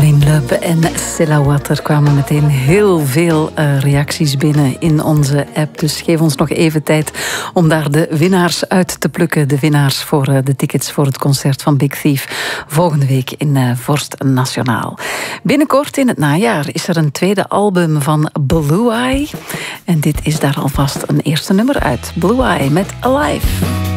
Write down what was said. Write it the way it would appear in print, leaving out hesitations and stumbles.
Caroline Leub en Silhouette. Er kwamen meteen heel veel reacties binnen in onze app. Dus geef ons nog even tijd om daar de winnaars uit te plukken. De winnaars voor de tickets voor het concert van Big Thief volgende week in Vorst Nationaal. Binnenkort in het najaar is er een tweede album van Blue Eye. En dit is daar alvast een eerste nummer uit. Blue Eye met Alive.